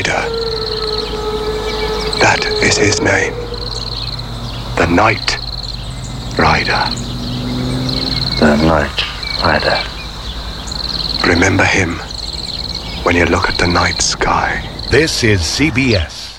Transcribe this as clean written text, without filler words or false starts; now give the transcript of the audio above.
That is his name. The Night Rider. The Night Rider. Remember him when you look at the night sky. This is CBS.